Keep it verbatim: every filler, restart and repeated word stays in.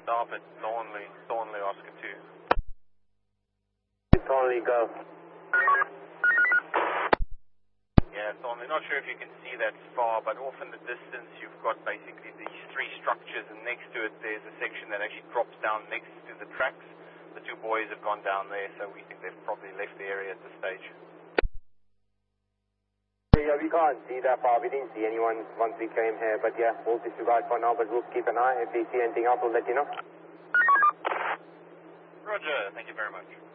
Stop at Thornley, Thornley Oscar two. Thornley, go. Yeah, Thornley, not sure if you can see that far, but off in the distance you've got basically these three structures, and next to it there's a section that actually drops down next to the tracks. The two boys have gone down there, so we think they've probably left the area at this stage. Yeah, we can't see that far. We didn't see anyone once we came here, but yeah, we'll disregard for now, but we'll keep an eye. If we see anything else, we'll let you know. Roger, thank you very much.